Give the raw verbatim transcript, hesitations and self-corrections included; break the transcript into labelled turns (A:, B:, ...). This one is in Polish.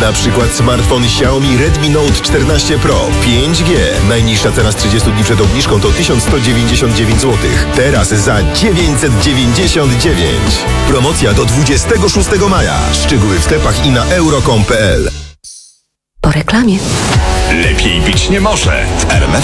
A: Na przykład smartfon Xiaomi Redmi Note czternaście Pro pięć G. Najniższa cena z trzydziestu dni przed obniżką to tysiąc sto dziewięćdziesiąt dziewięć złotych. Teraz za dziewięćset dziewięćdziesiąt dziewięć. Promocja do dwudziestego szóstego maja. Szczegóły w sklepach i na euro kropka com kropka p l.
B: Po reklamie.
C: Lepiej być nie może. W R M F